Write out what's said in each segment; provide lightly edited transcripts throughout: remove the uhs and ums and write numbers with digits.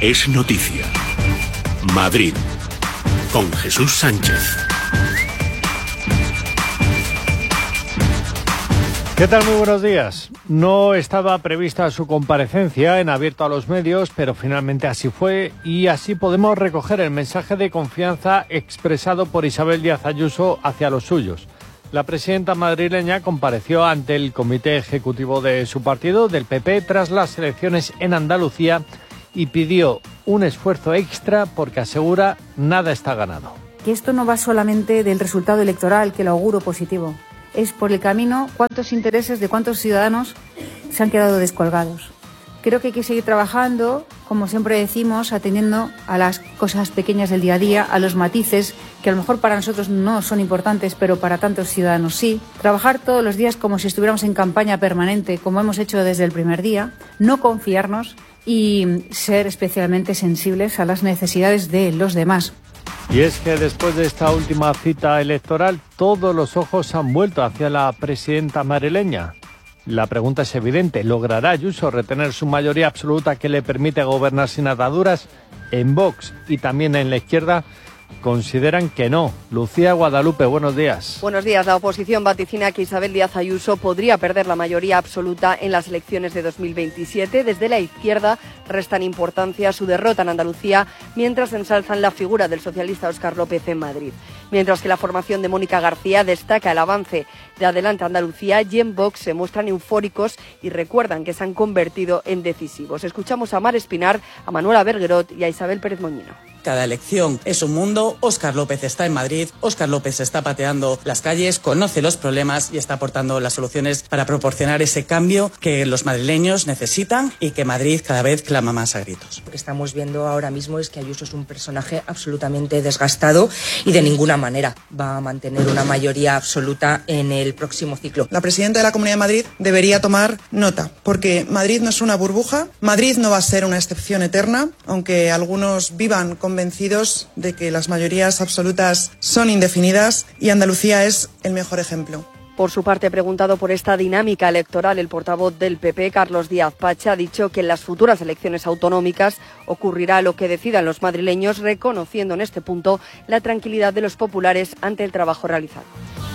es noticia. Madrid, con Jesús Sánchez. ¿Qué tal? Muy buenos días. No estaba prevista su comparecencia en abierto a los medios, pero finalmente así fue y así podemos recoger el mensaje de confianza expresado por Isabel Díaz Ayuso hacia los suyos. La presidenta madrileña compareció ante el comité ejecutivo de su partido, del PP, tras las elecciones en Andalucía y pidió un esfuerzo extra porque asegura nada está ganado. Que esto no va solamente del resultado electoral, que lo auguro positivo. Es por el camino cuántos intereses de cuántos ciudadanos se han quedado descolgados. Creo que hay que seguir trabajando, como siempre decimos, atendiendo a las cosas pequeñas del día a día, a los matices que a lo mejor para nosotros no son importantes, pero para tantos ciudadanos sí. Trabajar todos los días como si estuviéramos en campaña permanente, como hemos hecho desde el primer día, no confiarnos y ser especialmente sensibles a las necesidades de los demás. Y es que después de esta última cita electoral, todos los ojos han vuelto hacia la presidenta madrileña. La pregunta es evidente, ¿logrará Ayuso retener su mayoría absoluta que le permite gobernar sin ataduras? En Vox y también en la izquierda consideran que no. Lucía Guadalupe, buenos días. Buenos días. La oposición vaticina que Isabel Díaz Ayuso podría perder la mayoría absoluta en las elecciones de 2027. Desde la izquierda restan importancia a su derrota en Andalucía, mientras ensalzan la figura del socialista Óscar López en Madrid. Mientras que la formación de Mónica García destaca el avance de Adelante Andalucía, y en Vox se muestran eufóricos y recuerdan que se han convertido en decisivos. Escuchamos a Mar Espinar, a Manuela Berguerot y a Isabel Pérez Moñino. Cada elección es un mundo. Óscar López está en Madrid, Óscar López está pateando las calles, conoce los problemas y está aportando las soluciones para proporcionar ese cambio que los madrileños necesitan y que Madrid cada vez clama más a gritos. Lo que estamos viendo ahora mismo es que Ayuso es un personaje absolutamente desgastado y de ninguna manera va a mantener una mayoría absoluta en el próximo ciclo. La presidenta de la Comunidad de Madrid debería tomar nota, porque Madrid no es una burbuja, Madrid no va a ser una excepción eterna, aunque algunos vivan convencidos de que las mayorías absolutas son indefinidas, y Andalucía es el mejor ejemplo. Por su parte, preguntado por esta dinámica electoral, el portavoz del PP, Carlos Díaz Pacha, ha dicho que en las futuras elecciones autonómicas ocurrirá lo que decidan los madrileños, reconociendo en este punto la tranquilidad de los populares ante el trabajo realizado.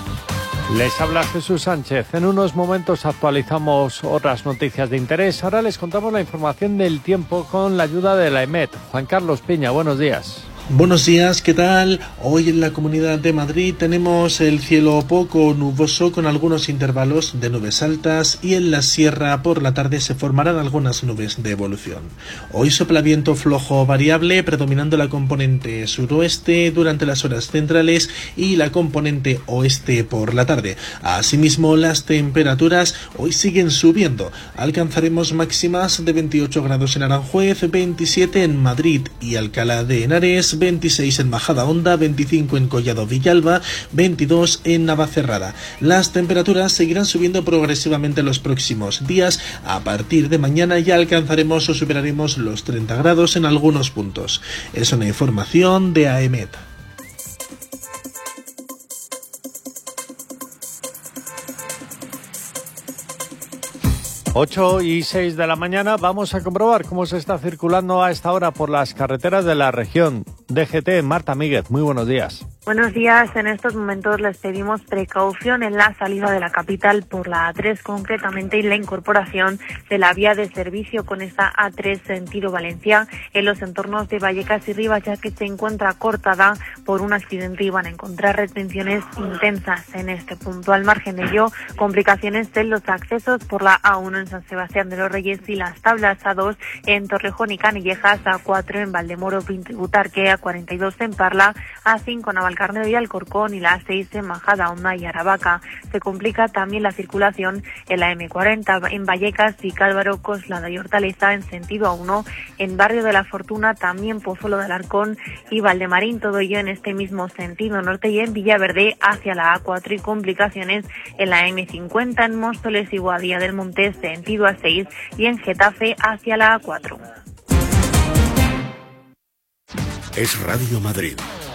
Les habla Jesús Sánchez. En unos momentos actualizamos otras noticias de interés. Ahora les contamos la información del tiempo con la ayuda de la EMET. Juan Carlos Piña, buenos días. Buenos días, ¿qué tal? Hoy en la Comunidad de Madrid tenemos el cielo poco nuboso con algunos intervalos de nubes altas, y en la sierra por la tarde se formarán algunas nubes de evolución. Hoy sopla viento flojo variable, predominando la componente suroeste durante las horas centrales y la componente oeste por la tarde. Asimismo, las temperaturas hoy siguen subiendo. Alcanzaremos máximas de 28 grados en Aranjuez, 27 en Madrid y Alcalá de Henares, 26 en Majadahonda, 25 en Collado Villalba, 22 en Navacerrada. Las temperaturas seguirán subiendo progresivamente los próximos días. A partir de mañana ya alcanzaremos o superaremos los 30 grados en algunos puntos. Es una información de AEMET. 8:06 de la mañana, vamos a comprobar cómo se está circulando a esta hora por las carreteras de la región. DGT, Marta Míguez, muy buenos días. Buenos días. En estos momentos les pedimos precaución en la salida de la capital por la A3 concretamente, y la incorporación de la vía de servicio con esta A3 sentido Valencia en los entornos de Vallecas y Rivas, ya que se encuentra cortada por un accidente y van a encontrar retenciones intensas en este punto. Al margen de ello, complicaciones en los accesos por la A1 en San Sebastián de los Reyes y las tablas A2 en Torrejón y Canillejas, A4 en Valdemoro, Pinto y Butarque, A42 en Parla, A5 en Carnero y Alcorcón y la A6 en Majadahonda y Aravaca. Se complica también la circulación en la M40 en Vallecas y Cálvaro, Coslada y Hortaleza en sentido A1, en Barrio de la Fortuna, también Pozuelo de Alarcón y Valdemarín, todo ello en este mismo sentido norte, y en Villaverde hacia la A4 y complicaciones en la M50 en Móstoles y Boadilla del Monte sentido A6 y en Getafe hacia la A4. Es Radio Madrid,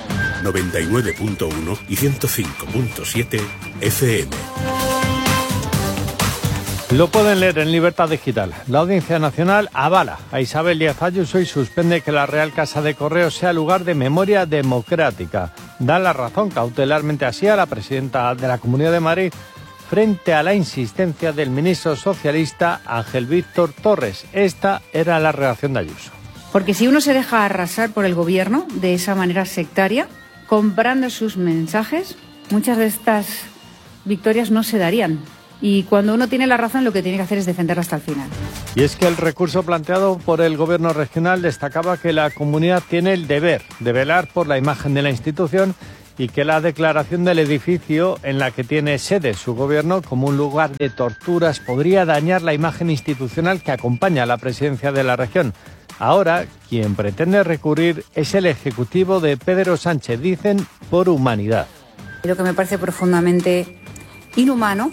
99.1 y 105.7 FM. Lo pueden leer en Libertad Digital. La Audiencia Nacional avala a Isabel Díaz Ayuso y suspende que la Real Casa de Correos sea lugar de memoria democrática. Da la razón cautelarmente así a la presidenta de la Comunidad de Madrid frente a la insistencia del ministro socialista Ángel Víctor Torres. Esta era la reacción de Ayuso. Porque si uno se deja arrasar por el gobierno de esa manera sectaria, comprando sus mensajes, muchas de estas victorias no se darían. Y cuando uno tiene la razón, lo que tiene que hacer es defenderla hasta el final. Y es que el recurso planteado por el Gobierno regional destacaba que la comunidad tiene el deber de velar por la imagen de la institución y que la declaración del edificio en la que tiene sede su gobierno como un lugar de torturas podría dañar la imagen institucional que acompaña a la presidencia de la región. Ahora, quien pretende recurrir es el Ejecutivo de Pedro Sánchez, dicen por humanidad. Lo que me parece profundamente inhumano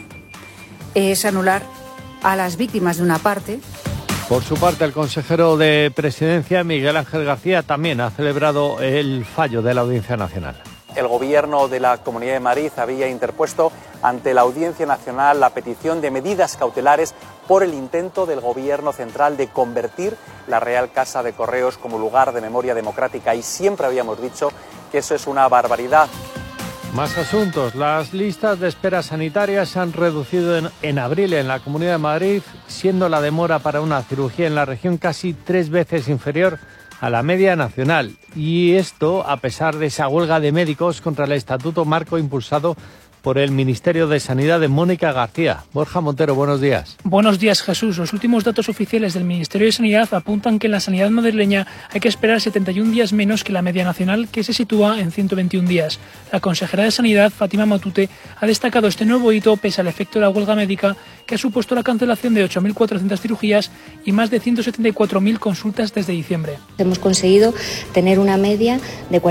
es anular a las víctimas de una parte. Por su parte, el consejero de Presidencia, Miguel Ángel García, también ha celebrado el fallo de la Audiencia Nacional. El Gobierno de la Comunidad de Madrid había interpuesto ante la Audiencia Nacional la petición de medidas cautelares por el intento del Gobierno central de convertir la Real Casa de Correos como lugar de memoria democrática, y siempre habíamos dicho que eso es una barbaridad. Más asuntos. Las listas de espera sanitarias se han reducido en abril en la Comunidad de Madrid, siendo la demora para una cirugía en la región casi 3 veces inferior a la media nacional. Y esto a pesar de esa huelga de médicos contra el Estatuto Marco impulsado por el Ministerio de Sanidad de Mónica García. Borja Montero, buenos días. Buenos días, Jesús. Los últimos datos oficiales del Ministerio de Sanidad apuntan que en la sanidad madrileña hay que esperar 71 días menos que la media nacional, que se sitúa en 121 días. La consejera de Sanidad, Fátima Matute, ha destacado este nuevo hito pese al efecto de la huelga médica, que ha supuesto la cancelación de 8.400 cirugías y más de 174.000 consultas desde diciembre. Hemos conseguido tener una media de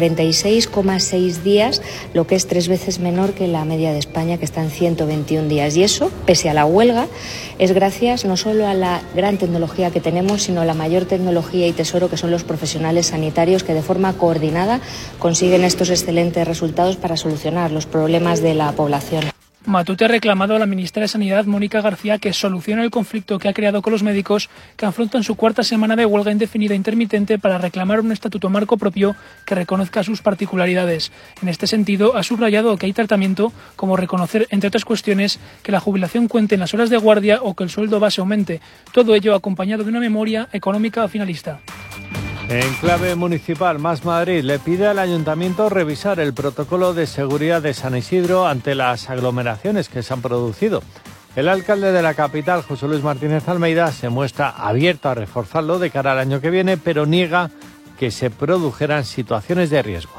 46,6 días, lo que es 3 veces menor que la media de España, que está en 121 días. Y eso, pese a la huelga, es gracias no solo a la gran tecnología que tenemos, sino a la mayor tecnología y tesoro que son los profesionales sanitarios, que de forma coordinada consiguen estos excelentes resultados para solucionar los problemas de la población. Matute ha reclamado a la ministra de Sanidad, Mónica García, que solucione el conflicto que ha creado con los médicos que afrontan su 4ª semana de huelga indefinida intermitente para reclamar un estatuto marco propio que reconozca sus particularidades. En este sentido, ha subrayado que hay tratamiento como reconocer, entre otras cuestiones, que la jubilación cuente en las horas de guardia o que el sueldo base aumente. Todo ello acompañado de una memoria económica finalista. En clave municipal, Más Madrid le pide al Ayuntamiento revisar el protocolo de seguridad de San Isidro ante las aglomeraciones que se han producido. El alcalde de la capital, José Luis Martínez Almeida, se muestra abierto a reforzarlo de cara al año que viene, pero niega que se produjeran situaciones de riesgo.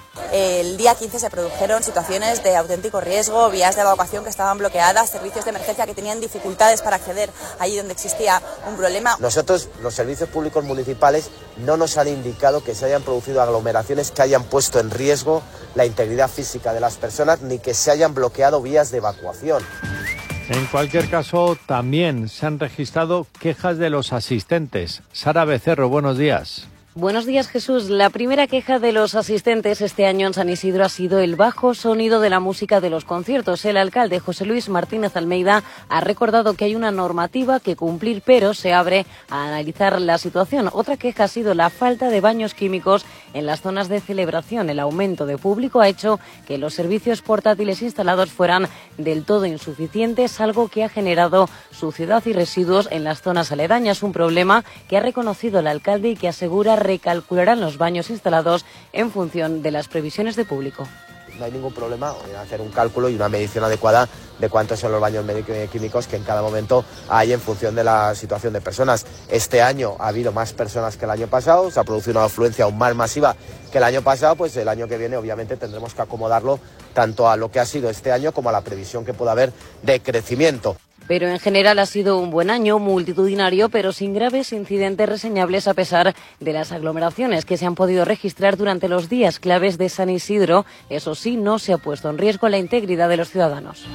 El día 15 se produjeron situaciones de auténtico riesgo, vías de evacuación que estaban bloqueadas, servicios de emergencia que tenían dificultades para acceder allí donde existía un problema. Nosotros, los servicios públicos municipales, no nos han indicado que se hayan producido aglomeraciones que hayan puesto en riesgo la integridad física de las personas, ni que se hayan bloqueado vías de evacuación. En cualquier caso, también se han registrado quejas de los asistentes. Sara Becerro, buenos días. Buenos días, Jesús. La primera queja de los asistentes este año en San Isidro ha sido el bajo sonido de la música de los conciertos. El alcalde José Luis Martínez Almeida ha recordado que hay una normativa que cumplir, pero se abre a analizar la situación. Otra queja ha sido la falta de baños químicos en las zonas de celebración. El aumento de público ha hecho que los servicios portátiles instalados fueran del todo insuficientes, algo que ha generado suciedad y residuos en las zonas aledañas. Un problema que ha reconocido el alcalde y que asegura recalcularán los baños instalados en función de las previsiones de público. No hay ningún problema en hacer un cálculo y una medición adecuada de cuántos son los baños químicos que en cada momento hay en función de la situación de personas. Este año ha habido más personas que el año pasado, se ha producido una afluencia aún más masiva que el año pasado, pues el año que viene obviamente tendremos que acomodarlo tanto a lo que ha sido este año como a la previsión que pueda haber de crecimiento. Pero en general ha sido un buen año, multitudinario, pero sin graves incidentes reseñables a pesar de las aglomeraciones que se han podido registrar durante los días claves de San Isidro. Eso sí, no se ha puesto en riesgo la integridad de los ciudadanos.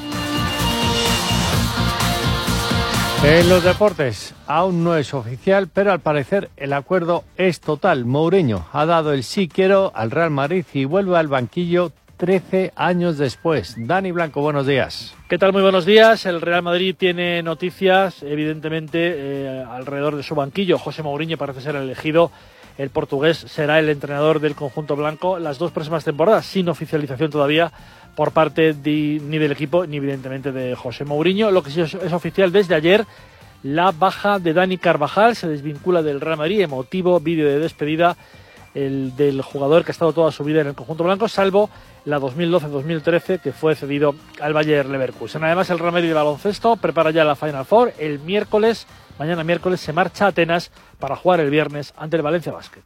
En los deportes, aún no es oficial, pero al parecer el acuerdo es total. Mourinho ha dado el sí quiero al Real Madrid y vuelve al banquillo 13 años después. Dani Blanco, buenos días. ¿Qué tal? Muy buenos días. El Real Madrid tiene noticias, evidentemente, alrededor de su banquillo. José Mourinho parece ser elegido. El portugués será el entrenador del conjunto blanco las 2 próximas temporadas, sin oficialización todavía por parte ni del equipo ni evidentemente de José Mourinho. Lo que sí es oficial desde ayer, la baja de Dani Carvajal, se desvincula del Real Madrid, emotivo vídeo de despedida del jugador que ha estado toda su vida en el conjunto blanco, salvo la 2012-2013 que fue cedido al Bayer Leverkusen. Además, el Real Madrid de baloncesto prepara ya la Final Four. Mañana miércoles se marcha a Atenas para jugar el viernes ante el Valencia Basket.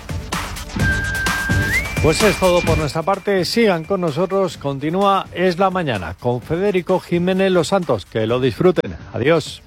Pues es todo por nuestra parte. Sigan con nosotros. Continúa Es la Mañana con Federico Jiménez Los Santos. Que lo disfruten. Adiós.